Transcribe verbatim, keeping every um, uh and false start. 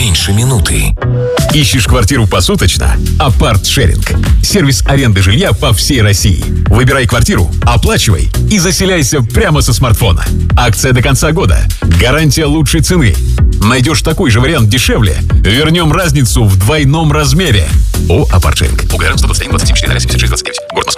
меньше минуты. Ищешь квартиру посуточно? Апарт-шеринг. Сервис аренды жилья по всей России. Выбирай квартиру, оплачивай и заселяйся прямо со смартфона. Акция до конца года. Гарантия лучшей цены. Найдешь такой же вариант дешевле? Вернем разницу в двойном размере. О, Апарт-шеринг. УГР сто двадцать один двадцать семь четыре семьдесят шесть двадцать девять. Город Москва.